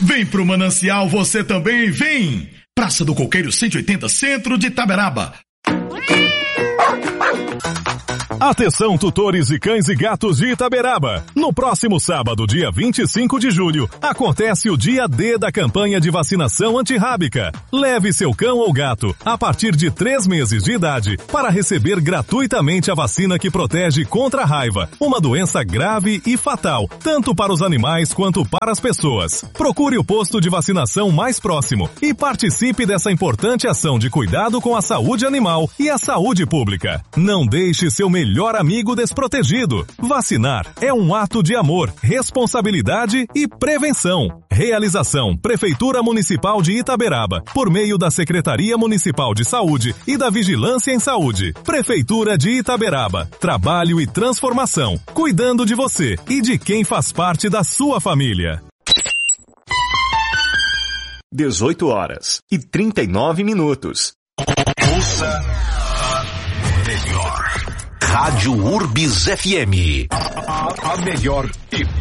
Vem pro Manancial você também, vem! Praça do Coqueiro 180, centro de Itaberaba. Atenção, tutores de cães e gatos de Itaberaba. No próximo sábado, dia 25 de julho, acontece o dia D da campanha de vacinação antirrábica. Leve seu cão ou gato, a partir de 3 meses de idade, para receber gratuitamente a vacina que protege contra a raiva, uma doença grave e fatal, tanto para os animais quanto para as pessoas. Procure o posto de vacinação mais próximo e participe dessa importante ação de cuidado com a saúde animal e a saúde pública. Não deixe seu melhor amigo desprotegido. Vacinar é um ato de amor, responsabilidade e prevenção. Realização Prefeitura Municipal de Itaberaba, por meio da Secretaria Municipal de Saúde e da Vigilância em Saúde. Prefeitura de Itaberaba. Trabalho e transformação, cuidando de você e de quem faz parte da sua família. 18h39. Ouça a melhor. Rádio Urbis FM. A melhor e